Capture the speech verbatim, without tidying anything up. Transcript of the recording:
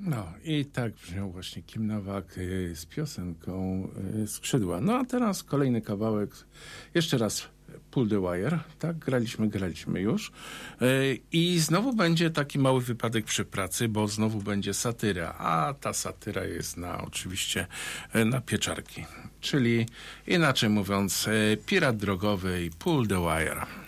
No i tak brzmiał właśnie Kim Nowak y, z piosenką y, Skrzydła. No a teraz kolejny kawałek, jeszcze raz Pull the Wire, tak? Graliśmy, graliśmy już. Y, I znowu będzie taki mały wypadek przy pracy, bo znowu będzie satyra, a ta satyra jest na oczywiście y, na pieczarki. Czyli inaczej mówiąc, y, Pirat drogowy i Pull the Wire.